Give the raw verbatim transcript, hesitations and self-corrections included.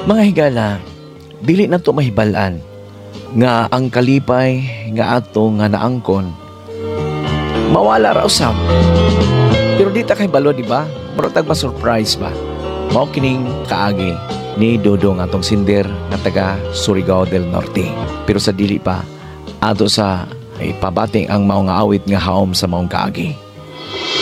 Mga higala, dili na to mahibalan nga ang kalipay nga ato nga naangkon mawala ra usab. Pero di ta kay balo, di ba? Murag tag ma-surprise ba? Mao kining kaagi ni Dodong atong sinder nga taga Surigao del Norte. Pero sa dili pa ato sa ipabating ang mao nga awit nga haom sa maong kaagi.